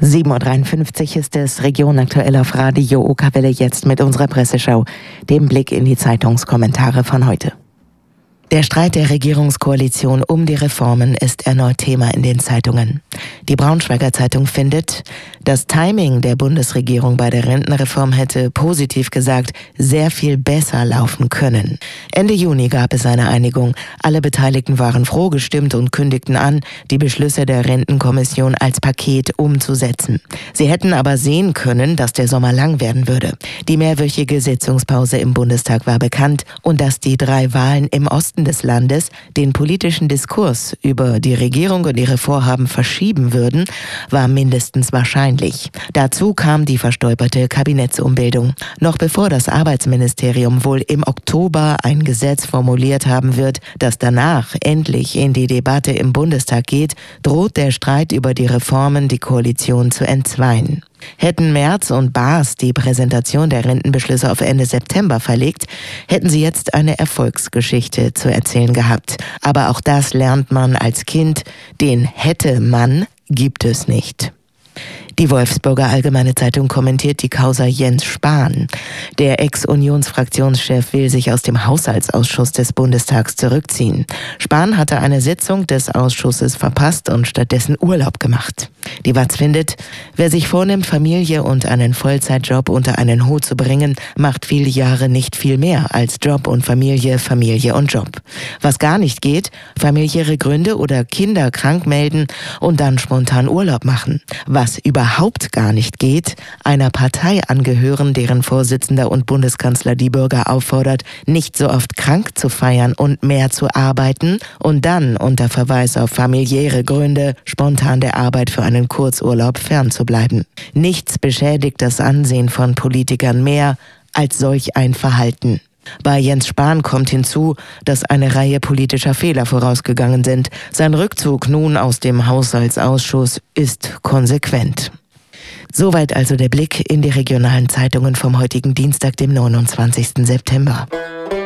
7:53 Uhr ist es, Region aktuell auf Radio Okerwelle, jetzt mit unserer Presseschau, dem Blick in die Zeitungskommentare von heute. Der Streit der Regierungskoalition um die Reformen ist erneut Thema in den Zeitungen. Die Braunschweiger Zeitung findet, das Timing der Bundesregierung bei der Rentenreform hätte, positiv gesagt, sehr viel besser laufen können. Ende Juni gab es eine Einigung. Alle Beteiligten waren froh gestimmt und kündigten an, die Beschlüsse der Rentenkommission als Paket umzusetzen. Sie hätten aber sehen können, dass der Sommer lang werden würde. Die mehrwöchige Sitzungspause im Bundestag war bekannt und dass die 3 Wahlen im Osten des Landes den politischen Diskurs über die Regierung und ihre Vorhaben verschieben würden, war mindestens wahrscheinlich. Dazu kam die verstolperte Kabinettsumbildung. Noch bevor das Arbeitsministerium wohl im Oktober ein Gesetz formuliert haben wird, das danach endlich in die Debatte im Bundestag geht, droht der Streit über die Reformen die Koalition zu entzweien. Hätten Merz und Baas die Präsentation der Rentenbeschlüsse auf Ende September verlegt, hätten sie jetzt eine Erfolgsgeschichte zu erzählen gehabt. Aber auch das lernt man als Kind, den hätte man gibt es nicht. Die Wolfsburger Allgemeine Zeitung kommentiert die Causa Jens Spahn. Der Ex-Unionsfraktionschef will sich aus dem Haushaltsausschuss des Bundestags zurückziehen. Spahn hatte eine Sitzung des Ausschusses verpasst und stattdessen Urlaub gemacht. Die Watz findet, wer sich vornimmt, Familie und einen Vollzeitjob unter einen Hut zu bringen, macht viele Jahre nicht viel mehr als Job und Familie, Familie und Job. Was gar nicht geht, familiäre Gründe oder Kinder krank melden und dann spontan Urlaub machen. Was überhaupt gar nicht geht, einer Partei angehören, deren Vorsitzender und Bundeskanzler die Bürger auffordert, nicht so oft krank zu feiern und mehr zu arbeiten und dann unter Verweis auf familiäre Gründe spontan der Arbeit für einen Kurzurlaub fernzubleiben. Nichts beschädigt das Ansehen von Politikern mehr als solch ein Verhalten. Bei Jens Spahn kommt hinzu, dass eine Reihe politischer Fehler vorausgegangen sind. Sein Rückzug nun aus dem Haushaltsausschuss ist konsequent. Soweit also der Blick in die regionalen Zeitungen vom heutigen Dienstag, dem 29. September.